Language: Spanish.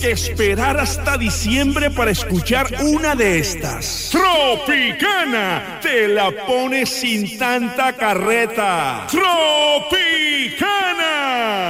que esperar hasta diciembre para escuchar una de estas. Tropicana, te la pones sin tanta carreta. Tropicana.